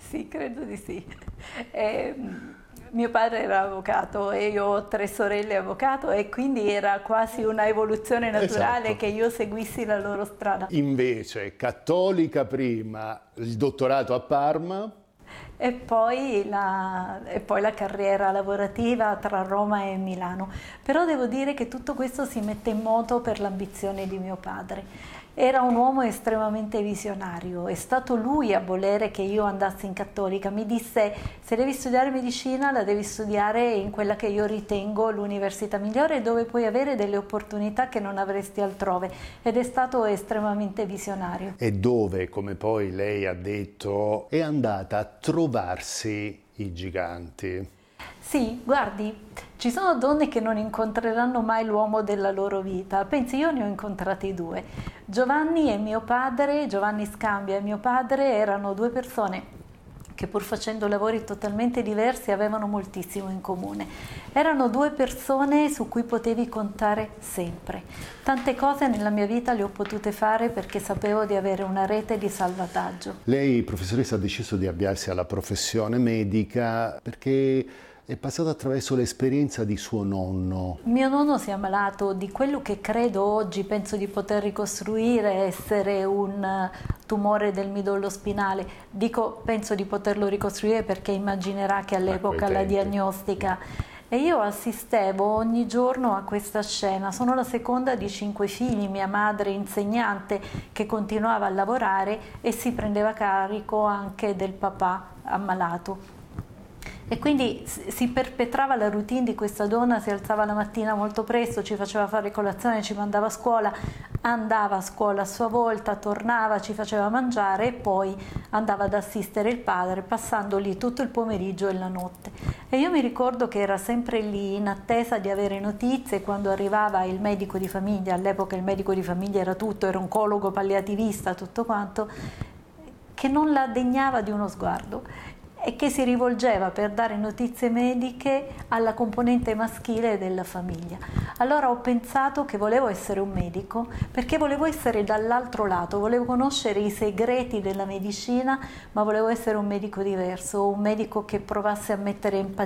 Sì, credo di sì. E, mio padre era avvocato e io ho tre sorelle avvocato e quindi era quasi una evoluzione naturale Esatto. che io seguissi la loro strada. Invece, cattolica prima, il dottorato a Parma. E poi la carriera lavorativa tra Roma e Milano. Però devo dire che tutto questo si mette in moto per l'ambizione di mio padre. Era un uomo estremamente visionario, è stato lui a volere che io andassi in cattolica. Mi disse: se devi studiare medicina la devi studiare in quella che io ritengo l'università migliore, dove puoi avere delle opportunità che non avresti altrove, ed è stato estremamente visionario. E dove, come poi lei ha detto, è andata a trovarsi i giganti. Sì, guardi, ci sono donne che non incontreranno mai l'uomo della loro vita. Pensi, io ne ho incontrati due. Giovanni e mio padre, Giovanni Scambia e mio padre erano due persone che, pur facendo lavori totalmente diversi, avevano moltissimo in comune. Erano due persone su cui potevi contare sempre. Tante cose nella mia vita le ho potute fare perché sapevo di avere una rete di salvataggio. Lei, professoressa, ha deciso di avviarsi alla professione medica perché è passata attraverso l'esperienza di suo nonno. Mio nonno si è ammalato di quello che credo oggi, penso di poter ricostruire, essere un tumore del midollo spinale. Dico penso di poterlo ricostruire perché immaginerà che all'epoca la diagnostica. E io assistevo ogni giorno a questa scena. Sono la seconda di 5 figli, mia madre insegnante che continuava a lavorare e si prendeva carico anche del papà ammalato. E quindi si perpetrava la routine di questa donna, si alzava la mattina molto presto, ci faceva fare colazione, ci mandava a scuola, andava a scuola a sua volta, tornava, ci faceva mangiare e poi andava ad assistere il padre, passando lì tutto il pomeriggio e la notte. E io mi ricordo che era sempre lì in attesa di avere notizie quando arrivava il medico di famiglia. All'epoca il medico di famiglia era tutto, era oncologo, palliativista, tutto quanto, che non la degnava di uno sguardo e che si rivolgeva per dare notizie mediche alla componente maschile della famiglia. Allora ho pensato che volevo essere un medico perché volevo essere dall'altro lato, volevo conoscere i segreti della medicina, ma volevo essere un medico diverso, un medico che provasse a mettere empatia